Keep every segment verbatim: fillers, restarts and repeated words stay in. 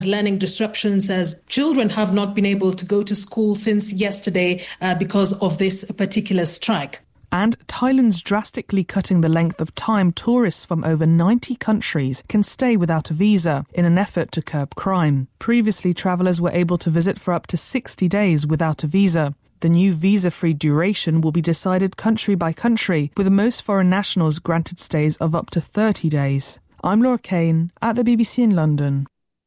learning disruptions as children have not been able to go to school since yesterday uh, because of this particular strike. And Thailand's drastically cutting the length of time tourists from over ninety countries can stay without a visa in an effort to curb crime. Previously, travellers were able to visit for up to sixty days without a visa. The new visa-free duration will be decided country by country, with most foreign nationals granted stays of up to thirty days. I'm Laura Kane at the B B C in London.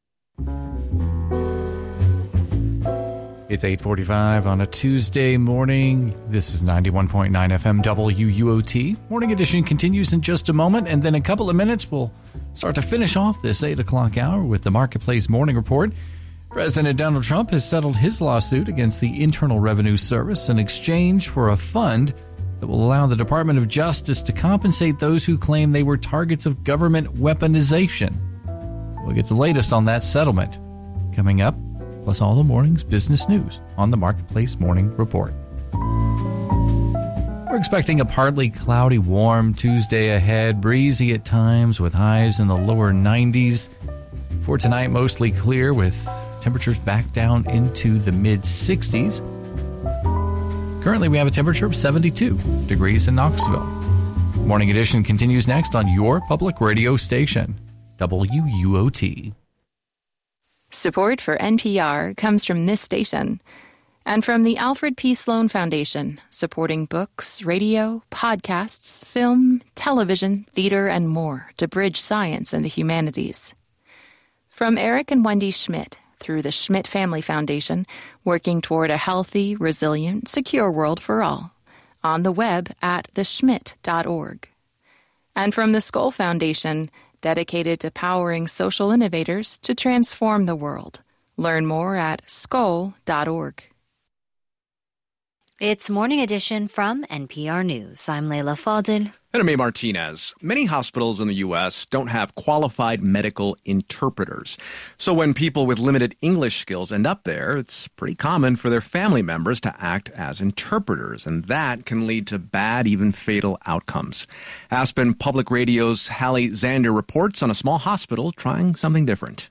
It's eight forty-five on a Tuesday morning. This is ninety-one point nine F M W U O T. Morning edition continues in just a moment, and then in a couple of minutes we'll start to finish off this eight o'clock hour with the Marketplace Morning Report. President Donald Trump has settled his lawsuit against the Internal Revenue Service in exchange for a fund that will allow the Department of Justice to compensate those who claim they were targets of government weaponization. We'll get the latest on that settlement coming up, plus all the morning's business news on the Marketplace Morning Report. We're expecting a partly cloudy, warm Tuesday ahead, breezy at times with highs in the lower nineties. For tonight, mostly clear with temperatures back down into the mid-sixties. Currently, we have a temperature of seventy-two degrees in Knoxville. Morning edition continues next on your public radio station, W U O T. Support for N P R comes from this station and from the Alfred P. Sloan Foundation, supporting books, radio, podcasts, film, television, theater, and more to bridge science and the humanities. From Eric and Wendy Schmidt through the Schmidt Family Foundation, working toward a healthy, resilient, secure world for all. On the web at the schmidt dot org. And from the Skoll Foundation, dedicated to powering social innovators to transform the world. Learn more at skoll dot org. It's Morning Edition from N P R News. I'm Leila Fadil. And I'm A. Martinez. Many hospitals in the U S don't have qualified medical interpreters. So when people with limited English skills end up there, it's pretty common for their family members to act as interpreters, and that can lead to bad, even fatal outcomes. Aspen Public Radio's Hallie Zander reports on a small hospital trying something different.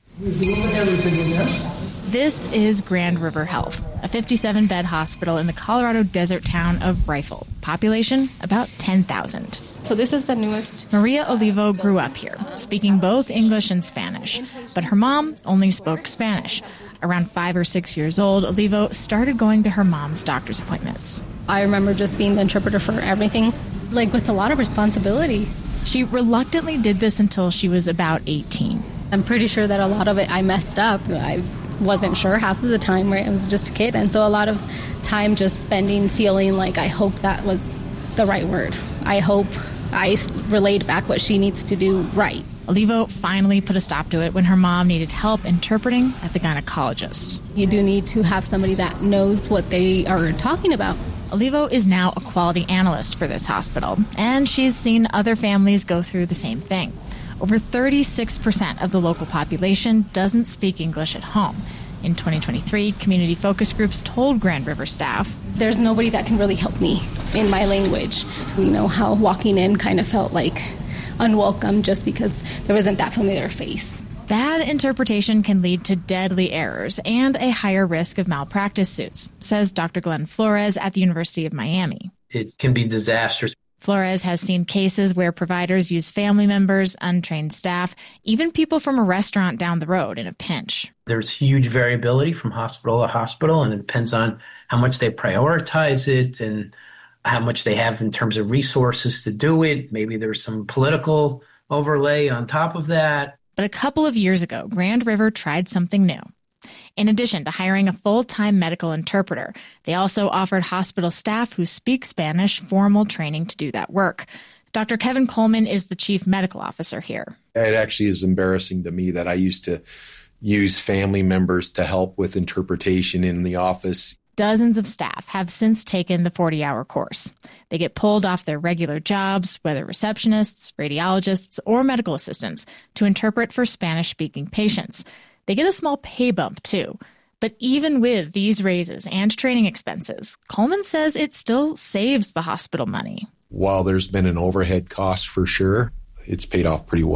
This is Grand River Health, a fifty-seven bed hospital in the Colorado desert town of Rifle. Population, about ten thousand. So this is the newest. Maria Olivo grew up here, speaking both English and Spanish. But her mom only spoke Spanish. Around five or six years old, Olivo started going to her mom's doctor's appointments. I remember just being the interpreter for everything, like with a lot of responsibility. She reluctantly did this until she was about eighteen. I'm pretty sure that a lot of it I messed up. I wasn't sure half of the time, right? I was just a kid. And so a lot of time just spending feeling like I hope that was the right word. I hope I relayed back what she needs to do right. Olivo finally put a stop to it when her mom needed help interpreting at the gynecologist. You do need to have somebody that knows what they are talking about. Olivo is now a quality analyst for this hospital, and she's seen other families go through the same thing. Over thirty-six percent of the local population doesn't speak English at home. In twenty twenty-three, community focus groups told Grand River staff, there's nobody that can really help me in my language. You know, how walking in kind of felt like unwelcome just because there wasn't that familiar face. Bad interpretation can lead to deadly errors and a higher risk of malpractice suits, says Doctor Glenn Flores at the University of Miami. It can be disastrous. Flores has seen cases where providers use family members, untrained staff, even people from a restaurant down the road in a pinch. There's huge variability from hospital to hospital, and it depends on how much they prioritize it and how much they have in terms of resources to do it. Maybe there's some political overlay on top of that. But a couple of years ago, Grand River tried something new. In addition to hiring a full-time medical interpreter, they also offered hospital staff who speak Spanish formal training to do that work. Doctor Kevin Coleman is the chief medical officer here. It actually is embarrassing to me that I used to use family members to help with interpretation in the office. Dozens of staff have since taken the forty-hour course. They get pulled off their regular jobs, whether receptionists, radiologists, or medical assistants, to interpret for Spanish-speaking patients. They get a small pay bump, too. But even with these raises and training expenses, Coleman says it still saves the hospital money. While there's been an overhead cost for sure, it's paid off pretty well.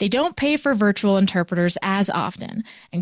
They don't pay for virtual interpreters as often, and